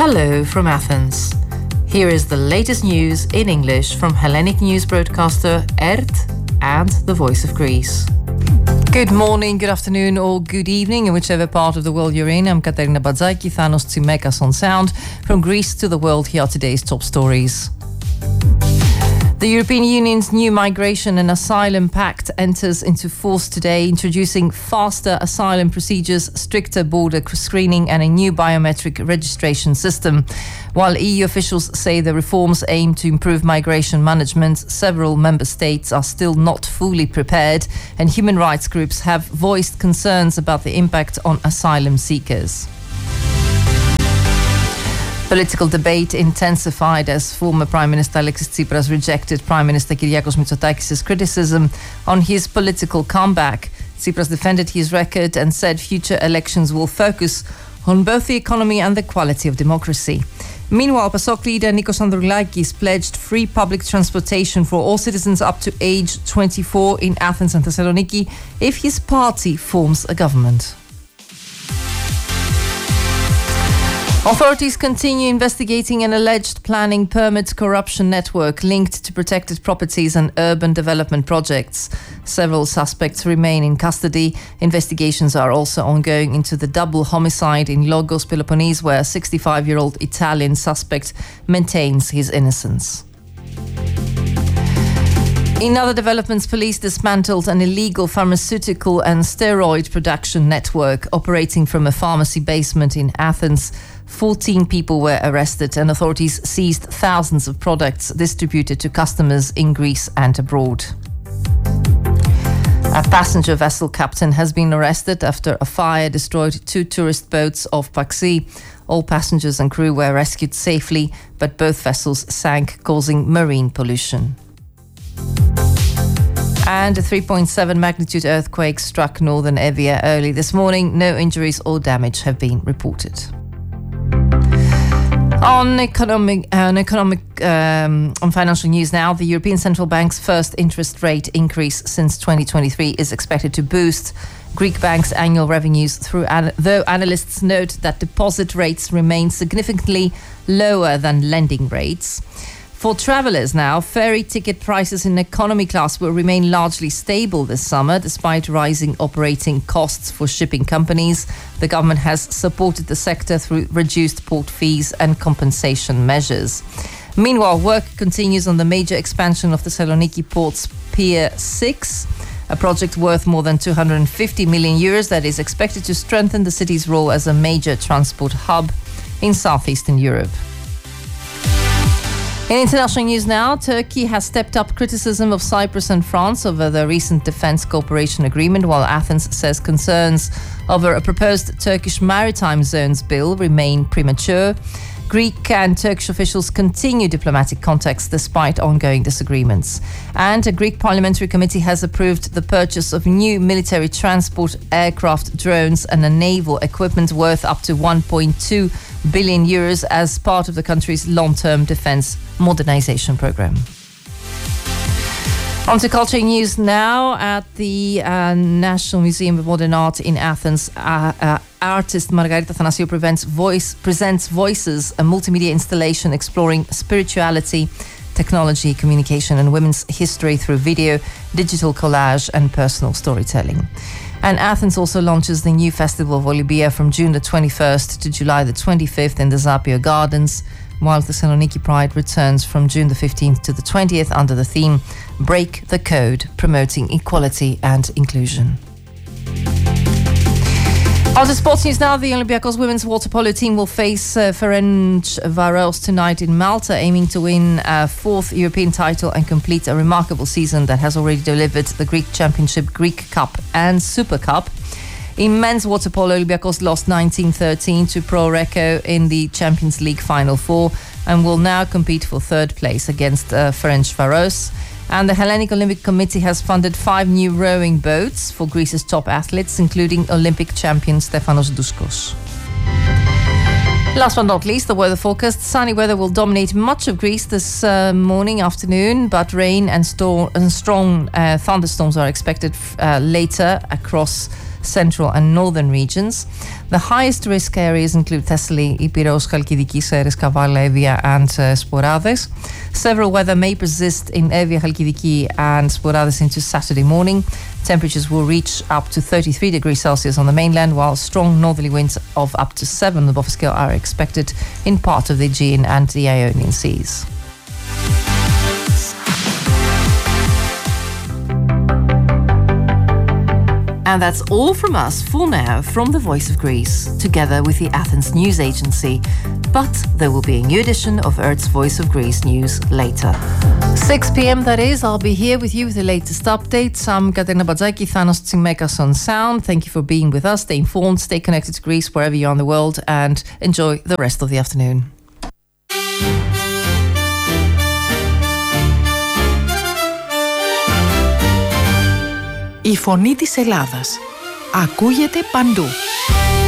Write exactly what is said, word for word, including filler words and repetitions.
Hello from Athens. Here is the latest news in English from Hellenic news broadcaster E R T and the Voice of Greece. Good morning, good afternoon or good evening in whichever part of the world you're in. I'm Katerina Badzaki, Thanos Tsimekas on sound. From Greece to the world, here are today's top stories. The European Union's new migration and asylum pact enters into force today, introducing faster asylum procedures, stricter border screening and a new biometric registration system. While E U officials say the reforms aim to improve migration management, several member states are still not fully prepared, and human rights groups have voiced concerns about the impact on asylum seekers. Political debate intensified as former Prime Minister Alexis Tsipras rejected Prime Minister Kyriakos Mitsotakis' criticism on his political comeback. Tsipras defended his record and said future elections will focus on both the economy and the quality of democracy. Meanwhile, PASOK leader Nikos Androulakis pledged free public transportation for all citizens up to age twenty-four in Athens and Thessaloniki if his party forms a government. Authorities continue investigating an alleged planning permit corruption network linked to protected properties and urban development projects. Several suspects remain in custody. Investigations are also ongoing into the double homicide in Logos, Peloponnese, where a sixty-five-year-old Italian suspect maintains his innocence. In other developments, police dismantled an illegal pharmaceutical and steroid production network operating from a pharmacy basement in Athens. fourteen people were arrested and authorities seized thousands of products distributed to customers in Greece and abroad. A passenger vessel captain has been arrested after a fire destroyed two tourist boats off Paxi. All passengers and crew were rescued safely, but both vessels sank, causing marine pollution. And a three point seven magnitude earthquake struck northern Evia early this morning. No injuries or damage have been reported. On economic, uh, on, economic um, on financial news now, the European Central Bank's first interest rate increase since twenty twenty-three is expected to boost Greek banks' annual revenues, through an- though analysts note that deposit rates remain significantly lower than lending rates. For travellers now, ferry ticket prices in economy class will remain largely stable this summer, despite rising operating costs for shipping companies. The government has supported the sector through reduced port fees and compensation measures. Meanwhile, work continues on the major expansion of Thessaloniki Port's Pier six, a project worth more than two hundred fifty million euros that is expected to strengthen the city's role as a major transport hub in southeastern Europe. In international news now, Turkey has stepped up criticism of Cyprus and France over the recent defence cooperation agreement, while Athens says concerns over a proposed Turkish maritime zones bill remain premature. Greek and Turkish officials continue diplomatic contacts despite ongoing disagreements. And a Greek parliamentary committee has approved the purchase of new military transport aircraft, drones and a naval equipment worth up to one point two billion euros as part of the country's long-term defence modernisation programme. On to culture news now. At the uh, National Museum of Modern Art in Athens, uh, uh, artist Margarita Thanasiou presents, voice, presents Voices, a multimedia installation exploring spirituality, technology, communication and women's history through video, digital collage and personal storytelling. And Athens also launches the new Festival of Olympia from June the twenty-first to July the twenty-fifth in the Zapio Gardens, while Thessaloniki Pride returns from June the fifteenth to the twentieth under the theme Break the Code, promoting equality and inclusion. On to sports news now. The Olympiacos women's water polo team will face uh, Ferencvaros tonight in Malta, aiming to win a fourth European title and complete a remarkable season that has already delivered the Greek Championship, Greek Cup and Super Cup. In men's water polo, Olympiacos lost nineteen thirteen to Pro Recco in the Champions League Final Four and will now compete for third place against uh, Ferencvaros. And the Hellenic Olympic Committee has funded five new rowing boats for Greece's top athletes, including Olympic champion Stefanos Douskos. Last but not least, the weather forecast. Sunny weather will dominate much of Greece this uh, morning, afternoon, but rain and, storm, and strong uh, thunderstorms are expected uh, later across central and northern regions. The highest risk areas include Thessaly, Epirus, Chalkidiki, Seres, Kavala, Evia, and uh, Sporades. Several weather may persist in Evia, Chalkidiki, and Sporades into Saturday morning. Temperatures will reach up to thirty-three degrees Celsius on the mainland, while strong northerly winds of up to seven above scale are expected in part of the Aegean and the Ionian seas. And that's all from us for now from the Voice of Greece, together with the Athens News Agency. But there will be a new edition of Earth's Voice of Greece news later. six p.m. that is, I'll be here with you with the latest updates. I'm Katerina Badzaki, Thanos Tsimekas on sound. Thank you for being with us. Stay informed, stay connected to Greece wherever you are in the world, and enjoy the rest of the afternoon. Η φωνή της Ελλάδας ακούγεται παντού.